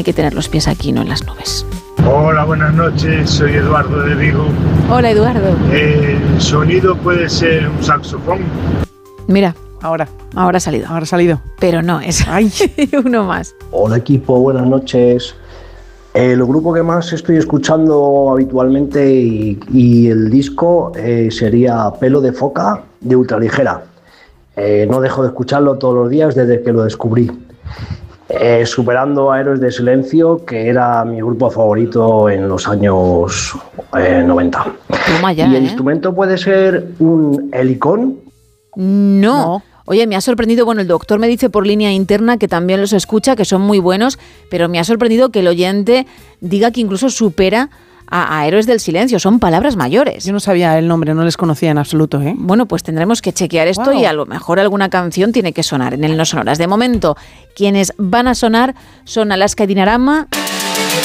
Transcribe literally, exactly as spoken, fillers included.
hay que tener los pies aquí, no en las nubes. Hola, buenas noches, soy Eduardo de Vigo. Hola, Eduardo. ¿El sonido puede ser un saxofón? Mira, Ahora, ahora ha salido. ahora ha salido. Pero no, es Ay. uno más. Hola equipo, buenas noches. El grupo que más estoy escuchando habitualmente y, y el disco eh, sería Pelo de Foca de Ultraligera. Eh, no dejo de escucharlo todos los días desde que lo descubrí. Eh, superando a Héroes de Silencio, que era mi grupo favorito en los años eh, noventa. Toma ya, ¿Y el ¿eh? instrumento puede ser un helicón? No. No. Oye, me ha sorprendido, bueno, el doctor me dice por línea interna que también los escucha, que son muy buenos, pero me ha sorprendido que el oyente diga que incluso supera a, a Héroes del Silencio. Son palabras mayores. Yo no sabía el nombre, no les conocía en absoluto, ¿eh? Bueno, pues tendremos que chequear esto Wow. y a lo mejor alguna canción tiene que sonar en el No Sonoras. De momento, quienes van a sonar son Alaska y Dinarama,